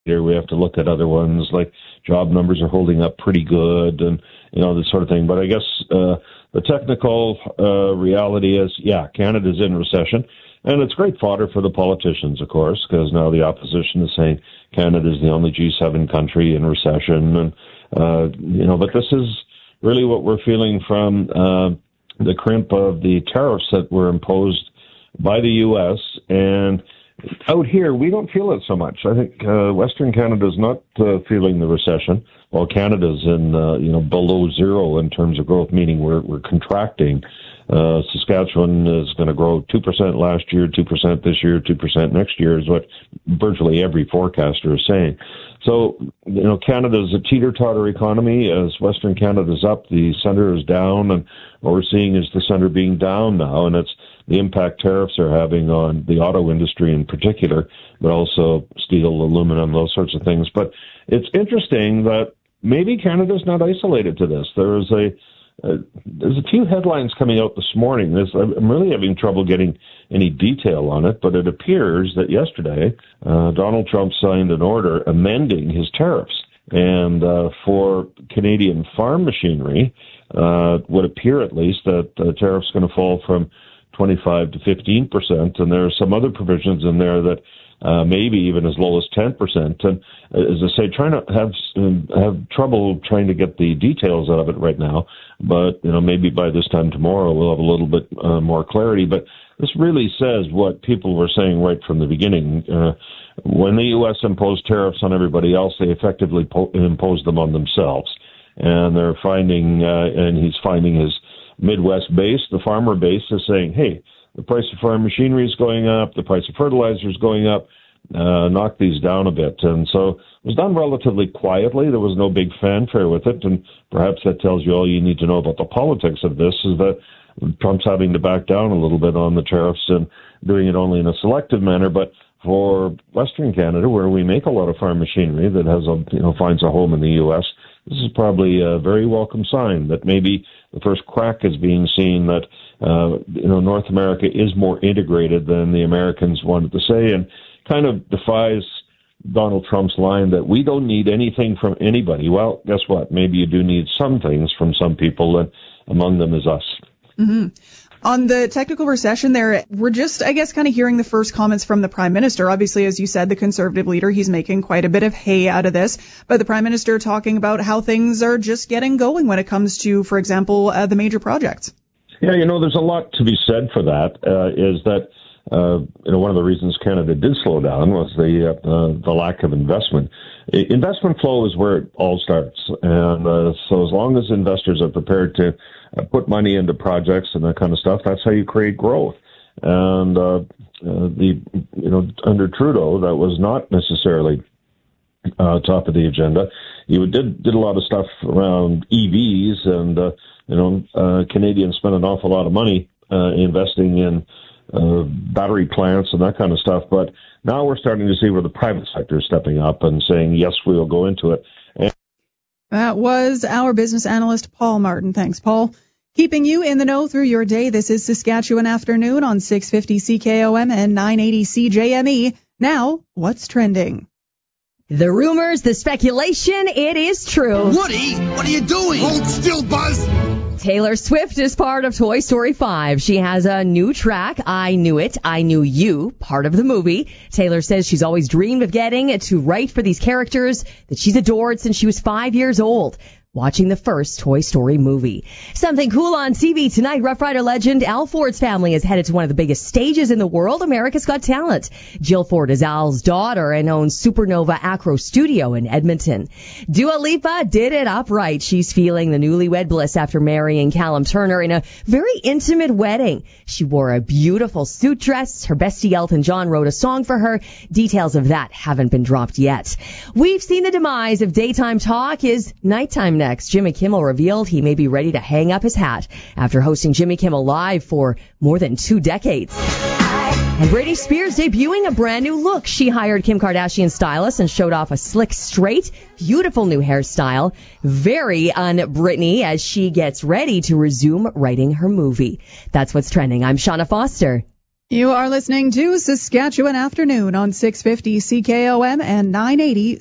Here we have to look at other ones, like job numbers are holding up pretty good and, this sort of thing. But I guess the technical reality is, Canada's in recession. And it's great fodder for the politicians, of course, because now the opposition is saying Canada is the only G7 country in recession. And, but this is really what we're feeling from the crimp of the tariffs that were imposed by the U.S. And out here, we don't feel it so much. I think Western Canada is not feeling the recession, while Canada's in, below zero in terms of growth, meaning we're contracting. Saskatchewan is going to grow 2% last year, 2% this year, 2% next year is what virtually every forecaster is saying. So, Canada's a teeter-totter economy. As Western Canada's up, the centre is down, and what we're seeing is the centre being down now, and it's the impact tariffs are having on the auto industry in particular, but also steel, aluminum, those sorts of things. But it's interesting that maybe Canada's not isolated to this. There's a few headlines coming out this morning. I'm really having trouble getting any detail on it, but it appears that yesterday Donald Trump signed an order amending his tariffs. And for Canadian farm machinery, would appear at least that the tariff's going to fall from 25 to 15%, and there are some other provisions in there that maybe even as low as 10%. And as I say, trying to have trouble trying to get the details out of it right now. But maybe by this time tomorrow we'll have a little bit more clarity. But this really says what people were saying right from the beginning. When the U.S. imposed tariffs on everybody else, they effectively imposed them on themselves. And they're finding, and he's finding his Midwest base, the farmer base, is saying, hey, the price of farm machinery is going up, the price of fertilizer is going up, knock these down a bit. And so it was done relatively quietly. There was no big fanfare with it, and perhaps that tells you all you need to know about the politics of this, is that Trump's having to back down a little bit on the tariffs and doing it only in a selective manner. But for Western Canada, where we make a lot of farm machinery that has finds a home in the U.S., this is probably a very welcome sign that maybe the first crack is being seen that North America is more integrated than the Americans wanted to say, and kind of defies Donald Trump's line that we don't need anything from anybody. Well, guess what? Maybe you do need some things from some people, and among them is us. Mm-hmm. On the technical recession there, we're just, I guess, kind of hearing the first comments from the Prime Minister. Obviously, as you said, the Conservative leader, he's making quite a bit of hay out of this. But the Prime Minister talking about how things are just getting going when it comes to, for example, the major projects. Yeah, there's a lot to be said for that, is that, one of the reasons Canada did slow down was the lack of investment. Investment flow is where it all starts. And so as long as investors are prepared to put money into projects and that kind of stuff, that's how you create growth. And under Trudeau, that was not necessarily top of the agenda. You did a lot of stuff around EVs, and Canadians spent an awful lot of money investing in battery plants and that kind of stuff. But now we're starting to see where the private sector is stepping up and saying, yes, we will go into it. That was our business analyst, Paul Martin. Thanks, Paul. Keeping you in the know through your day, this is Saskatchewan Afternoon on 650 CKOM and 980 CJME. Now, what's trending? The rumors, the speculation, it is true. Woody, what are you doing? Hold still, Buzz. Taylor Swift is part of Toy Story 5. She has a new track, I Knew It, I Knew You, part of the movie. Taylor says she's always dreamed of getting to write for these characters that she's adored since she was 5 years old, watching the first Toy Story movie. Something cool on TV tonight. Rough Rider legend Al Ford's family is headed to one of the biggest stages in the world, America's Got Talent. Jill Ford is Al's daughter and owns Supernova Acro Studio in Edmonton. Dua Lipa did it upright. She's feeling the newlywed bliss after marrying Callum Turner in a very intimate wedding. She wore a beautiful suit dress. Her bestie Elton John wrote a song for her. Details of that haven't been dropped yet. We've seen the demise of daytime talk. Is nighttime next? Jimmy Kimmel revealed he may be ready to hang up his hat after hosting Jimmy Kimmel Live for more than 2 decades. And Britney Spears debuting a brand new look. She hired Kim Kardashian stylist and showed off a slick, straight, beautiful new hairstyle. Very un-Britney as she gets ready to resume writing her movie. That's what's trending. I'm Shauna Foster. You are listening to Saskatchewan Afternoon on 650 CKOM and 980